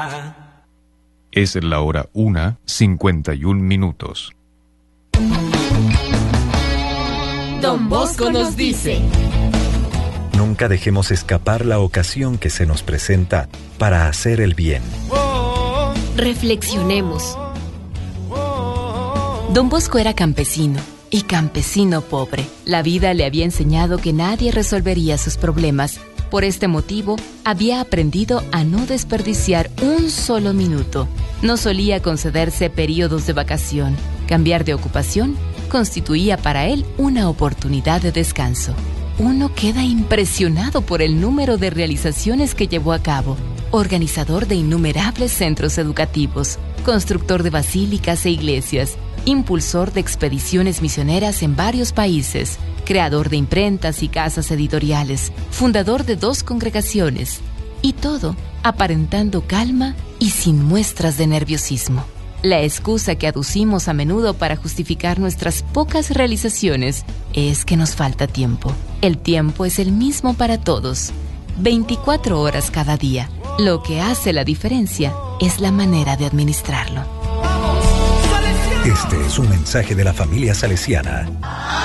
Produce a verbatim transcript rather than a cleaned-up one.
nada. Es la hora una, cincuenta y un minutos. Don Bosco nos dice: nunca dejemos escapar la ocasión que se nos presenta para hacer el bien. Reflexionemos. Don Bosco era campesino, y campesino pobre. La vida le había enseñado que nadie resolvería sus problemas. Por este motivo, había aprendido a no desperdiciar un solo minuto. No solía concederse periodos de vacación. Cambiar de ocupación constituía para él una oportunidad de descanso. Uno queda impresionado por el número de realizaciones que llevó a cabo. Organizador de innumerables centros educativos, constructor de basílicas e iglesias, impulsor de expediciones misioneras en varios países, creador de imprentas y casas editoriales, fundador de dos congregaciones, y todo aparentando calma y sin muestras de nerviosismo. La excusa que aducimos a menudo para justificar nuestras pocas realizaciones es que nos falta tiempo. El tiempo es el mismo para todos, veinticuatro horas cada día. Lo que hace la diferencia es la manera de administrarlo. Este es un mensaje de la familia salesiana.